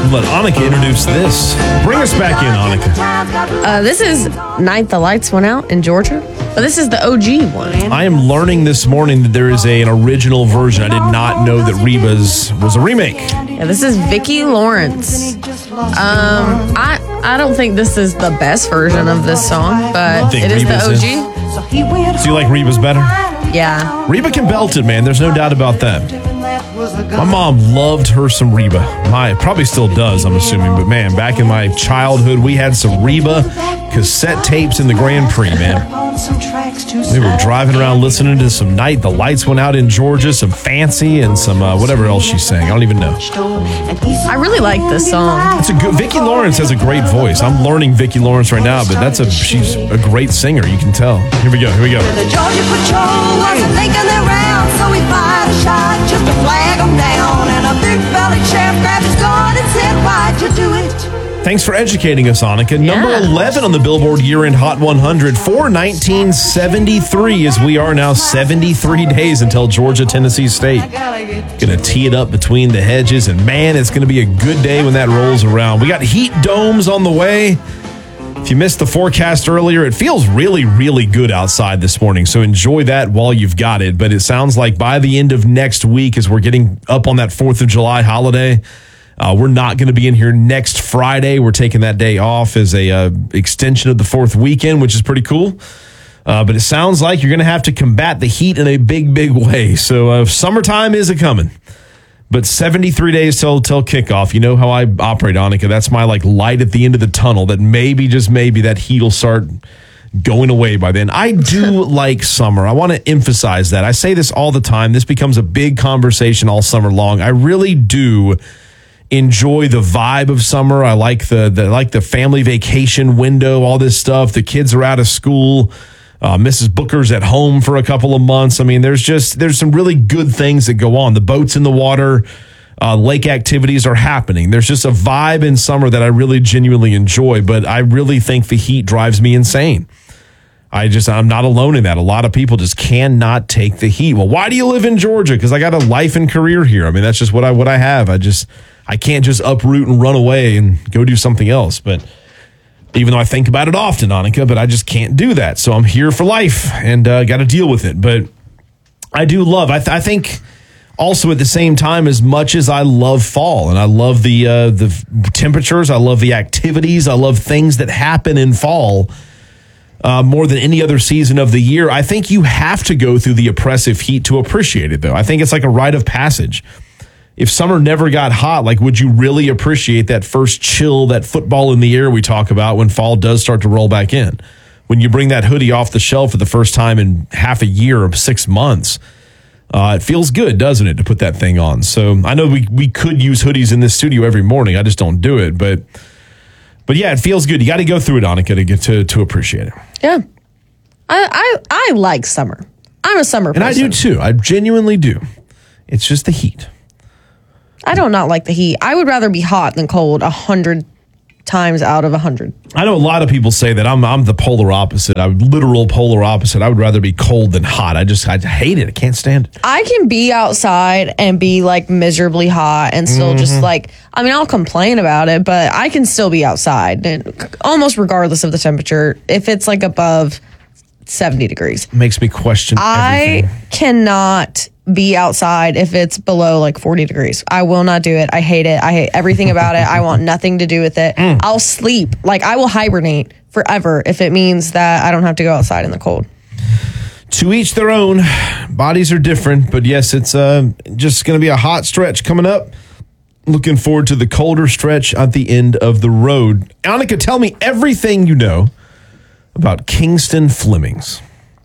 let Annika introduce this. Bring us back in, Annika. This is Night the Lights Went Out in Georgia. But this is the OG one. I am learning this morning that there is an original version. I did not know that Reba's was a remake. Yeah, this is Vicki Lawrence. I don't think this is the best version of this song, but it is the OG. So you like Reba's better? Yeah. Reba can belt it, man. There's no doubt about that. My mom loved her some Reba. Probably still does, I'm assuming. But, man, back in my childhood, we had some Reba cassette tapes in the Grand Prix, man. We were driving around listening to some Night the Lights Went Out in Georgia, some Fancy, and some whatever else she sang. I don't even know. I really like this song. It's a good. Vicki Lawrence has a great voice. I'm learning Vicki Lawrence right now, but she's a great singer. You can tell. Here we go. The Georgia Patrol wasn't making their rounds, so we fired a shot just to flag them down. And a big-bellied sheriff grabbed his gun and said, "Why'd you do it?" Thanks for educating us, Annika. Number 11 on the Billboard Year-End Hot 100 for 1973, as we are now 73 days until Georgia-Tennessee State. Going to tee it up between the hedges, and man, it's going to be a good day when that rolls around. We got heat domes on the way. If you missed the forecast earlier, it feels really, really good outside this morning, so enjoy that while you've got it. But it sounds like by the end of next week, as we're getting up on that 4th of July holiday, we're not going to be in here next Friday. We're taking that day off as a extension of the 4th weekend, which is pretty cool. But it sounds like you're going to have to combat the heat in a big, big way. So summertime is a-coming. But 73 days till kickoff. You know how I operate, Annika. That's my light at the end of the tunnel that maybe, just maybe, that heat will start going away by then. I do like summer. I want to emphasize that. I say this all the time. This becomes a big conversation all summer long. I really do enjoy the vibe of summer. I like the family vacation window, all this stuff. The kids are out of school. Mrs. Booker's at home for a couple of months. I mean, there's some really good things that go on. The boats in the water, lake activities are happening. There's just a vibe in summer that I really genuinely enjoy, but I really think the heat drives me insane. I'm not alone in that. A lot of people just cannot take the heat. Well, why do you live in Georgia? Because I got a life and career here. I mean, that's just what I have. I can't just uproot and run away and go do something else. But even though I think about it often, Annika, but I just can't do that. So I'm here for life and got to deal with it. But I do love, I think also at the same time, as much as I love fall and I love the temperatures, I love the activities, I love things that happen in fall more than any other season of the year, I think you have to go through the oppressive heat to appreciate it, though. I think it's like a rite of passage. If summer never got hot, would you really appreciate that first chill, that football in the air we talk about when fall does start to roll back in? When you bring that hoodie off the shelf for the first time in half a year or 6 months, it feels good, doesn't it, to put that thing on? So I know we could use hoodies in this studio every morning. I just don't do it. But yeah, it feels good. You got to go through it, Annika, to get to appreciate it. Yeah. I like summer. I'm a summer person. And I do, too. I genuinely do. It's just the heat. I do not like the heat. I would rather be hot than cold 100 times out of 100. I know a lot of people say that I'm the polar opposite. I'm literal polar opposite. I would rather be cold than hot. I hate it. I can't stand it. I can be outside and be miserably hot and still just I'll complain about it, but I can still be outside and almost regardless of the temperature. If it's above 70 degrees, makes me question everything. I cannot be outside if it's below 40 degrees. I will not do it. I hate it. I hate everything about it. I want nothing to do with it. I'll sleep. I will hibernate forever if it means that I don't have to go outside in the cold. To each their own. Bodies are different, but yes, it's just going to be a hot stretch coming up. Looking forward to the colder stretch at the end of the road. Annika, tell me everything you know about Kingston Flemings.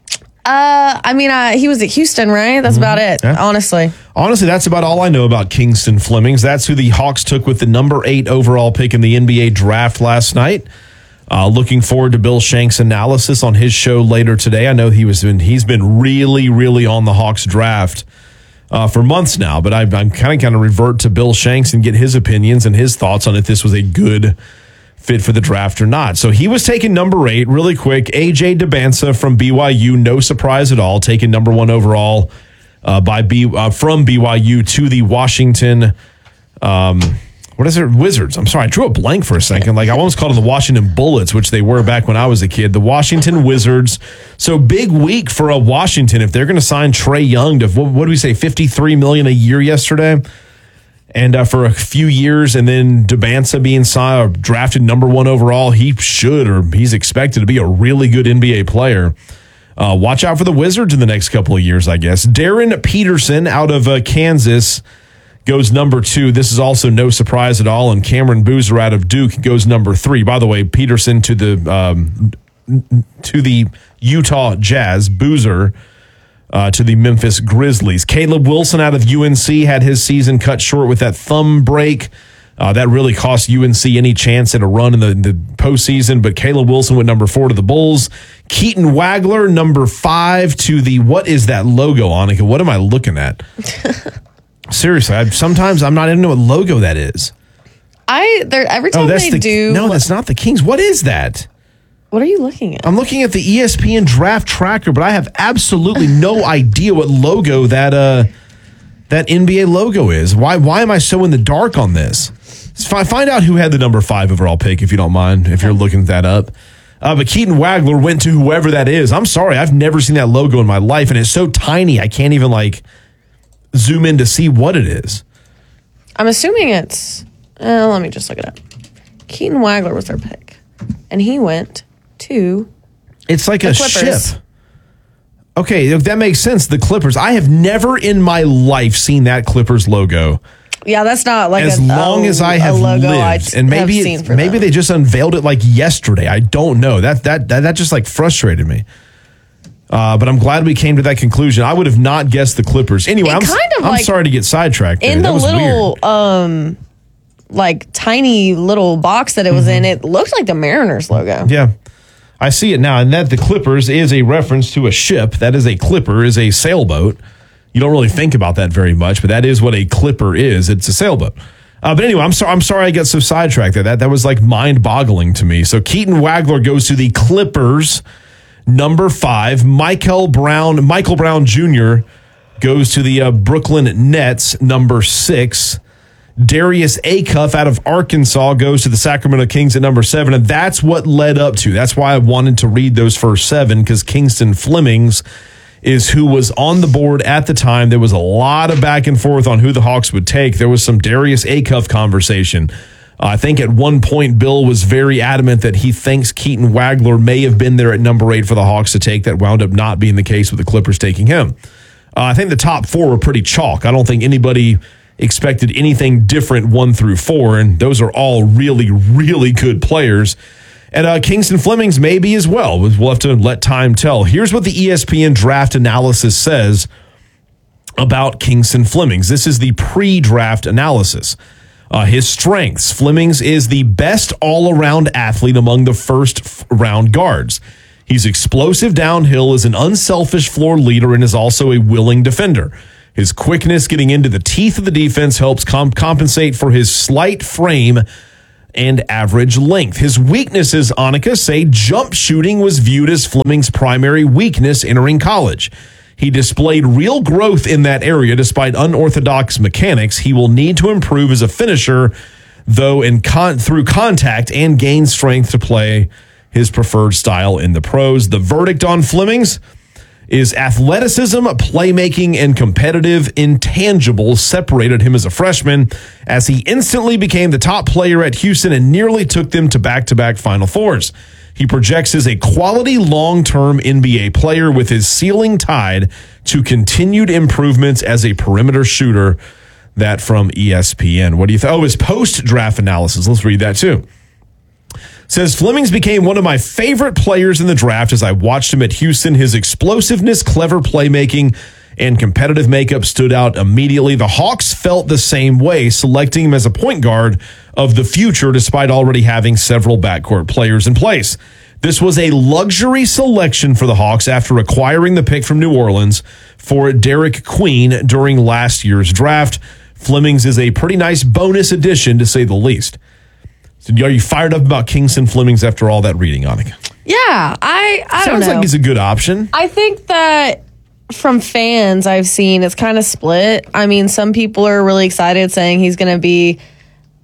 He was at Houston, right? That's about it, yeah. Honestly, that's about all I know about Kingston Flemings. That's who the Hawks took with the number 8 overall pick in the NBA draft last night. Looking forward to Bill Shank's analysis on his show later today. I know he's been really, really on the Hawks draft for months now, but I'm kind of revert to Bill Shanks and get his opinions and his thoughts on if this was a good fit for the draft or not. So he was taken number 8 really quick. AJ Dybantsa from BYU, no surprise at all, taken number 1 overall from BYU to the Washington What is it? Wizards. I'm sorry, I drew a blank for a second. Like I almost called them the Washington Bullets, which they were back when I was a kid. The Washington Wizards. So big week for Washington if they're going to sign Trae Young to what do we say, $53 million a year yesterday, and for a few years, and then Debansa being signed, drafted number 1 overall. He's expected to be a really good NBA player. Watch out for the Wizards in the next couple of years, I guess. Darren Peterson out of Kansas goes number 2. This is also no surprise at all. And Cameron Boozer out of Duke goes number 3. By the way, Peterson to the Utah Jazz, Boozer to the Memphis Grizzlies. Caleb Wilson out of UNC had his season cut short with that thumb break. That really cost UNC any chance at a run in the postseason. But Caleb Wilson went number 4 to the Bulls. Keaton Wagler, number 5 to the, what is that logo, Annika? What am I looking at? Seriously, sometimes I'm not into what logo that is. Every time they do. No, that's not the Kings. What is that? What are you looking at? I'm looking at the ESPN draft tracker, but I have absolutely no idea what logo that NBA logo is. Why am I so in the dark on this? Find out who had the number 5 overall pick, if you don't mind, if you're looking that up. But Keaton Wagler went to whoever that is. I'm sorry, I've never seen that logo in my life, and it's so tiny I can't even zoom in to see what it is. I'm assuming it's. Let me just look it up. Keaton Wagler was their pick, and he went to. It's like a Clippers. ship. Okay, that makes sense. The Clippers. I have never in my life seen that Clippers logo. Yeah, that's not like as long as I have logo lived, and maybe they just unveiled it yesterday. I don't know. That just frustrated me. But I'm glad we came to that conclusion. I would have not guessed the Clippers. Anyway, I'm sorry to get sidetracked there. In the little tiny little box that it was in, it looked like the Mariners logo. Yeah. I see it now, and that the Clippers is a reference to a ship. That is a clipper, is a sailboat. You don't really think about that very much, but that is what a clipper is. It's a sailboat. But anyway, I'm sorry I got so sidetracked there. That was mind-boggling to me. So Keaton Wagler goes to the Clippers, number 5. Michael Brown Jr. goes to the Brooklyn Nets, number 6. Darius Acuff out of Arkansas goes to the Sacramento Kings at number 7, and that's what led up to. That's why I wanted to read those first 7, because Kingston Flemings is who was on the board at the time. There was a lot of back and forth on who the Hawks would take. There was some Darius Acuff conversation. I think at one point Bill was very adamant that he thinks Keaton Wagler may have been there at number 8 for the Hawks to take. That wound up not being the case with the Clippers taking him. I think the top 4 were pretty chalk. I don't think anybody expected anything different 1 through 4, and those are all really, really good players. And Kingston Flemings maybe as well. We'll have to let time tell. Here's what the ESPN draft analysis says about Kingston Flemings. This is the pre-draft analysis. His strengths. Flemings is the best all-around athlete among the first-round guards. He's explosive downhill, is an unselfish floor leader, and is also a willing defender. His quickness getting into the teeth of the defense helps compensate for his slight frame and average length. His weaknesses, Annika, say jump shooting was viewed as Fleming's primary weakness entering college. He displayed real growth in that area despite unorthodox mechanics. He will need to improve as a finisher, though, through contact, and gain strength to play his preferred style in the pros. The verdict on Flemings is athleticism, playmaking, and competitive intangibles separated him as a freshman, as he instantly became the top player at Houston and nearly took them to back-to-back Final Fours. He projects as a quality long-term NBA player with his ceiling tied to continued improvements as a perimeter shooter. That from ESPN. What do you think? Oh, his post-draft analysis. Let's read that too. Says Flemings became one of my favorite players in the draft as I watched him at Houston. His explosiveness, clever playmaking, and competitive makeup stood out immediately. The Hawks felt the same way, selecting him as a point guard of the future despite already having several backcourt players in place. This was a luxury selection for the Hawks after acquiring the pick from New Orleans for Derek Queen during last year's draft. Flemings is a pretty nice bonus addition, to say the least. So are you fired up about Kingston Flemings after all that reading, Annika? Yeah, I don't know. Sounds like he's a good option. I think that from fans I've seen, it's kind of split. I mean, some people are really excited saying he's going to be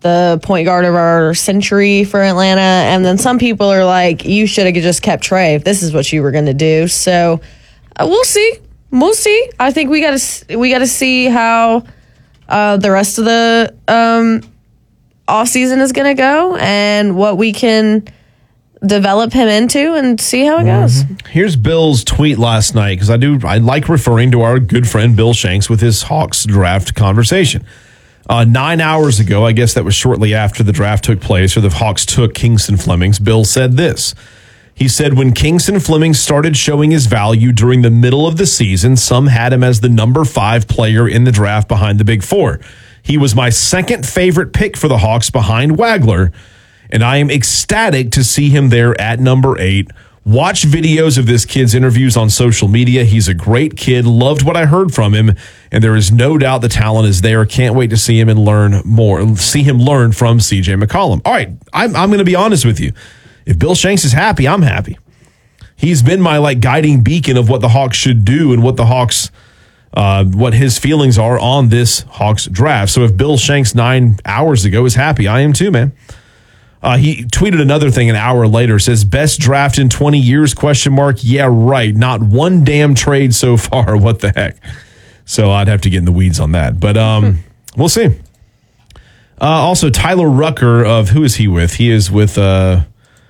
the point guard of our century for Atlanta. And then some people are like, you should have just kept Trey if this is what you were going to do. So we'll see. We'll see. I think we got to see how the rest of the off season is going to go and what we can develop him into and see how it goes. Here's Bill's tweet last night, because I like referring to our good friend Bill Shanks with his Hawks draft conversation. 9 hours ago, I guess that was shortly after the draft took place, or the Hawks took Kingston Flemings, Bill said this. He said, when Kingston Fleming started showing his value during the middle of the season, some had him as the number 5 player in the draft behind the Big Four. He was my second favorite pick for the Hawks behind Wagler, and I am ecstatic to see him there at number 8. Watch videos of this kid's interviews on social media. He's a great kid. Loved what I heard from him, and there is no doubt the talent is there. Can't wait to see him and learn more. See him learn from CJ McCollum. All right, I'm going to be honest with you. If Bill Shanks is happy, I'm happy. He's been my guiding beacon of what the Hawks should do and what the Hawks, what his feelings are on this Hawks draft. So if Bill Shanks 9 hours ago is happy, I am too, man. He tweeted another thing an hour later, says, best draft in 20 years, ? Yeah, right. Not one damn trade so far. What the heck? So I'd have to get in the weeds on that. But we'll see. Also, Tyler Rucker of, who is he with? He is with No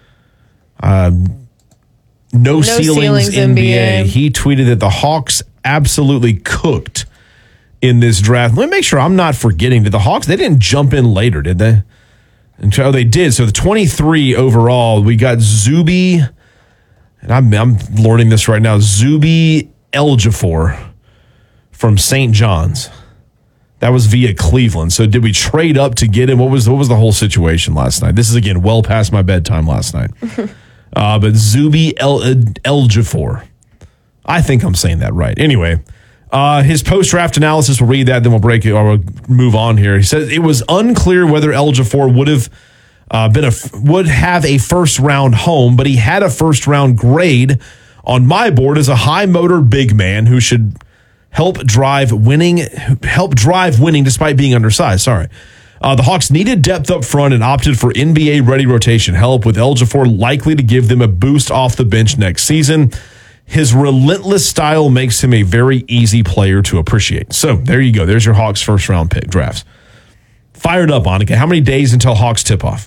Ceilings NBA. He tweeted that the Hawks absolutely cooked in this draft. Let me make sure I'm not forgetting that the Hawks, they didn't jump in later, did they? Oh, they did. So the 23 overall, we got Zuby, and I'm lording this right now, Zuby Ejiofor from St. John's. That was via Cleveland. So did we trade up to get him? What was the whole situation last night? This is, again, well past my bedtime last night. But Zuby Ejiofor. I think I'm saying that right. Anyway, his post-draft analysis, we'll read that, then we'll break it, or we'll move on here. He says it was unclear whether Ejiofor would have a first-round home, but he had a first-round grade on my board as a high-motor big man who should help drive winning despite being undersized. Sorry. The Hawks needed depth up front and opted for NBA-ready rotation help, with Ejiofor likely to give them a boost off the bench next season. His relentless style makes him a very easy player to appreciate. So there you go. There's your Hawks first-round pick drafts. Fired up, Annika. How many days until Hawks tip-off?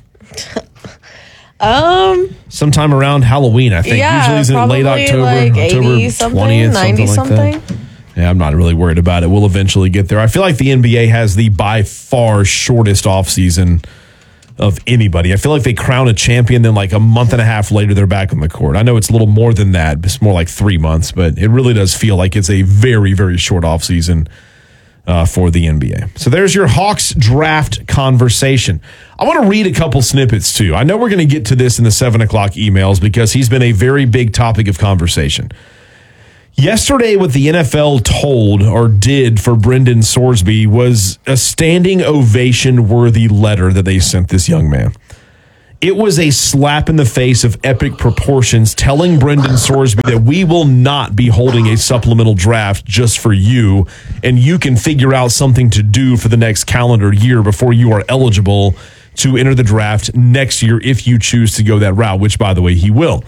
Sometime around Halloween, I think. Yeah, usually is in late October, October 20th, 90 something like that. Yeah, I'm not really worried about it. We'll eventually get there. I feel like the NBA has the by far shortest offseason of anybody. I feel like they crown a champion, then a month and a half later, they're back on the court. I know it's a little more than that. It's more like 3 months, but it really does feel like it's a very, very short offseason for the NBA. So there's your Hawks draft conversation. I want to read a couple snippets, too. I know we're going to get to this in the 7 o'clock emails because he's been a very big topic of conversation. Yesterday, what the NFL told or did for Brendan Sorsby was a standing ovation-worthy letter that they sent this young man. It was a slap in the face of epic proportions, telling Brendan Sorsby that we will not be holding a supplemental draft just for you, and you can figure out something to do for the next calendar year before you are eligible to enter the draft next year if you choose to go that route, which, by the way, he will.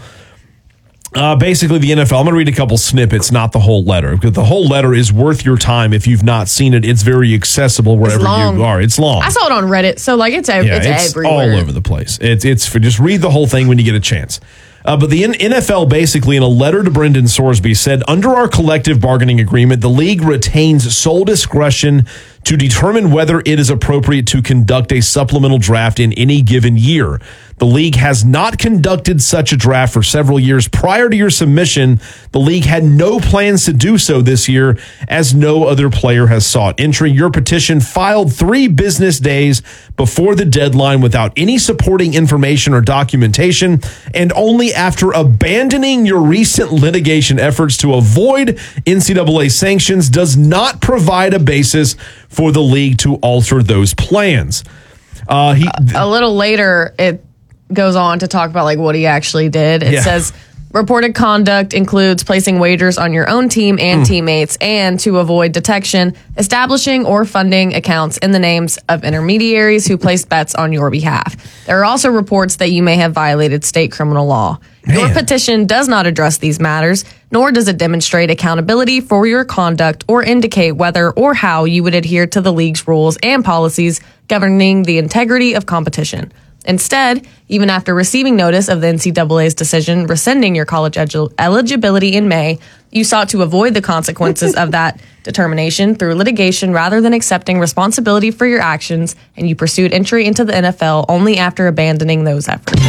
Basically, the NFL, I'm going to read a couple snippets, not the whole letter, because the whole letter is worth your time if you've not seen it. It's very accessible wherever you are. It's long. I saw it on Reddit, so it's everywhere. All over the place. It's for just read the whole thing when you get a chance. But the NFL basically, in a letter to Brendan Sorsby, said, under our collective bargaining agreement, the league retains sole discretion to determine whether it is appropriate to conduct a supplemental draft in any given year. The league has not conducted such a draft for several years. Prior to your submission, the league had no plans to do so this year, as no other player has sought entry. Your petition filed 3 business days before the deadline without any supporting information or documentation, and only after abandoning your recent litigation efforts to avoid NCAA sanctions does not provide a basis for the league to alter those plans. A little later, it goes on to talk about what he actually did. It says Reported conduct includes placing wagers on your own team and teammates, and to avoid detection, establishing or funding accounts in the names of intermediaries who placed bets on your behalf. There are also reports that you may have violated state criminal law. Your petition does not address these matters, nor does it demonstrate accountability for your conduct or indicate whether or how you would adhere to the league's rules and policies governing the integrity of competition. Instead, even after receiving notice of the NCAA's decision rescinding your college eligibility in May, you sought to avoid the consequences of that determination through litigation rather than accepting responsibility for your actions, and you pursued entry into the NFL only after abandoning those efforts.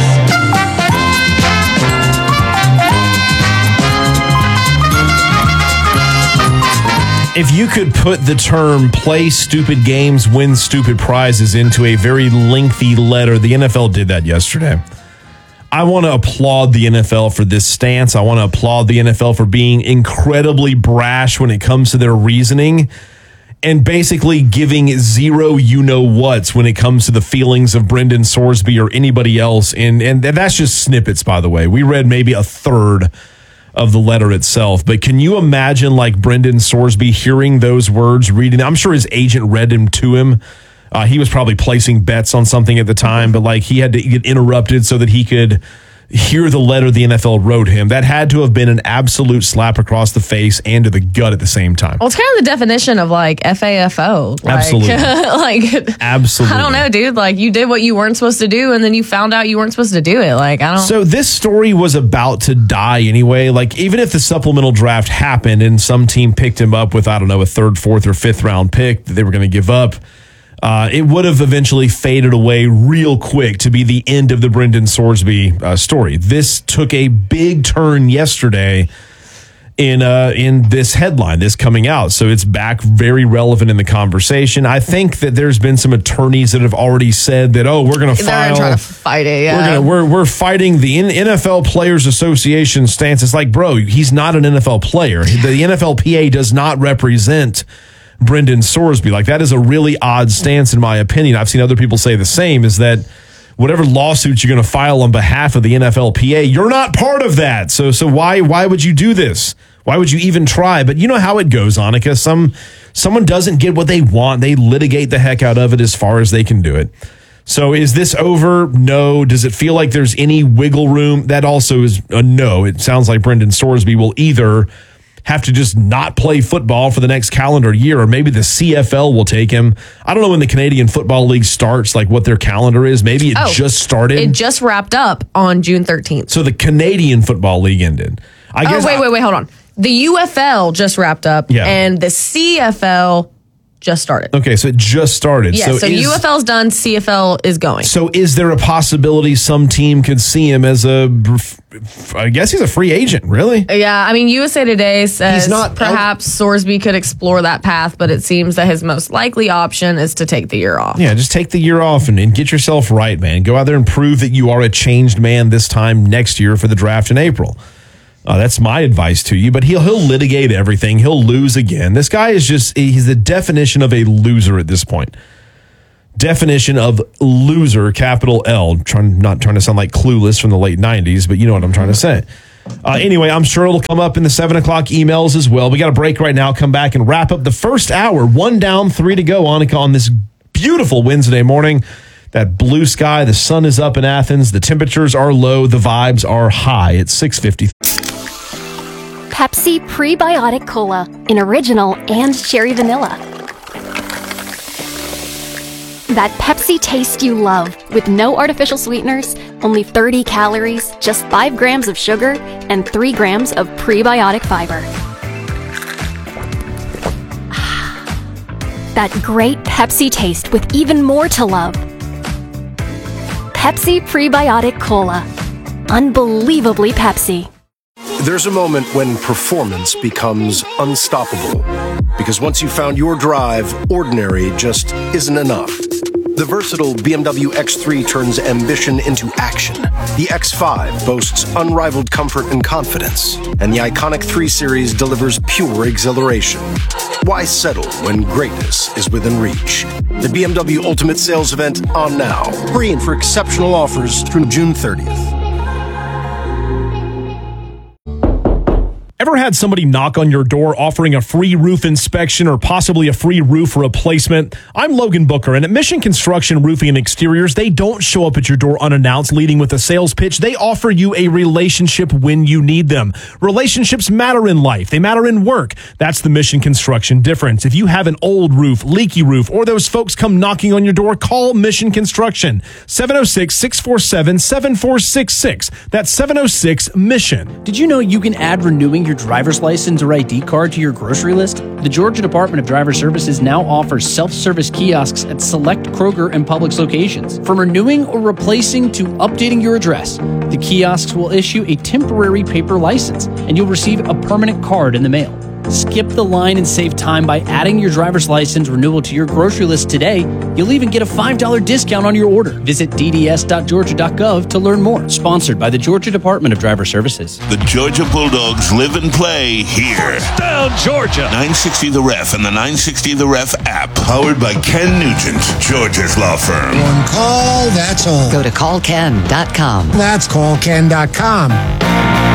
If you could put the term play stupid games, win stupid prizes into a very lengthy letter, the NFL did that yesterday. I want to applaud the NFL for this stance. I want to applaud the NFL for being incredibly brash when it comes to their reasoning and basically giving zero you-know-whats when it comes to the feelings of Brendan Sorsby or anybody else. And that's just snippets, by the way. We read maybe a third of the letter itself. But can you imagine like Brendan Sorsby hearing those words, reading? I'm sure his agent read them to him. He was probably placing bets on something at the time, but like he had to get interrupted so that he could hear the letter the NFL wrote him. That had to have been an absolute slap across the face and to the gut at the same time. Well, it's kind of the definition of like FAFO. Like, Absolutely. Absolutely. I don't know, dude. Like you did what you weren't supposed to do and then you found out you weren't supposed to do it. Like, I don't. So this story was about to die anyway. Like even if the supplemental draft happened and some team picked him up with, I don't know, a third, fourth, or fifth round pick that they were going to give up, it would have eventually faded away real quick to be the end of the Brendan Sorsby story. This took a big turn yesterday in this headline, this coming out. So it's back very relevant in the conversation. I think that there's been some attorneys that have already said that, we're going to file. They're trying to fight it, yeah. We're fighting the NFL Players Association stance. It's like, bro, he's not an NFL player. The NFLPA does not represent Brendan Sorsby. Like that is a really odd stance in my opinion. I've seen other people say the same, is that whatever lawsuits you're going to file on behalf of the NFLPA, you're not part of that. So why would you do this? Why would you even try? But you know how it goes, Annika. Someone doesn't get what they want. They litigate the heck out of it as far as they can do it. So is this over? No. Does it feel like there's any wiggle room? That also is a no. It sounds like Brendan Sorsby will either have to just not play football for the next calendar year, or maybe the CFL will take him. I don't know when the Canadian Football League starts, like what their calendar is. Maybe it just started. It just wrapped up on June 13th. So the Canadian Football League ended. I guess. Wait, hold on. The UFL just wrapped up, and the CFL just started. Okay, so it just started. Yeah, so UFL's done, CFL is going. So is there a possibility some team could see him as I guess he's a free agent, really? Yeah, I mean, USA Today says perhaps Sorsby could explore that path, but it seems that his most likely option is to take the year off. Yeah, just take the year off and get yourself right, man. Go out there and prove that you are a changed man this time next year for the draft in April. That's my advice to you, but he'll litigate everything. He'll lose again. This guy is he's the definition of a loser at this point. Definition of loser, capital L. Not trying to sound like Clueless from the late 90s, but you know what I'm trying to say. Anyway, I'm sure it'll come up in the 7 o'clock emails as well. We got a break right now. Come back and wrap up the first hour. 1 down, 3 to go, Annika, on this beautiful Wednesday morning. That blue sky, the sun is up in Athens. The temperatures are low. The vibes are high. It's 6:50. Pepsi Prebiotic Cola in original and cherry vanilla. That Pepsi taste you love with no artificial sweeteners, only 30 calories, just 5 grams of sugar, and 3 grams of prebiotic fiber. That great Pepsi taste with even more to love. Pepsi Prebiotic Cola. Unbelievably Pepsi. There's a moment when performance becomes unstoppable. Because once you've found your drive, ordinary just isn't enough. The versatile BMW X3 turns ambition into action. The X5 boasts unrivaled comfort and confidence. And the iconic 3 Series delivers pure exhilaration. Why settle when greatness is within reach? The BMW Ultimate Sales Event on now. Hurry in for exceptional offers through June 30th. Ever had somebody knock on your door offering a free roof inspection or possibly a free roof replacement? I'm Logan Booker, and at Mission Construction Roofing and Exteriors, they don't show up at your door unannounced leading with a sales pitch. They offer you a relationship when you need them. Relationships matter in life. They matter in work. That's the Mission Construction difference. If you have an old roof, leaky roof, or those folks come knocking on your door, call Mission Construction. 706-647-7466. That's 706-MISSION. Did you know you can add renewing your driver's license or ID card to your grocery list? The Georgia Department of Driver Services now offers self-service kiosks at select Kroger and Publix locations. From renewing or replacing to updating your address, the kiosks will issue a temporary paper license, and you'll receive a permanent card in the mail. Skip the line and save time by adding your driver's license renewal to your grocery list today. You'll even get a $5 discount on your order. Visit dds.georgia.gov to learn more. Sponsored by the Georgia Department of Driver Services. The Georgia Bulldogs live and play here. Down Georgia. 960 The Ref and the 960 The Ref app. Powered by Ken Nugent, Georgia's law firm. One call, that's all. Go to callken.com. That's callken.com.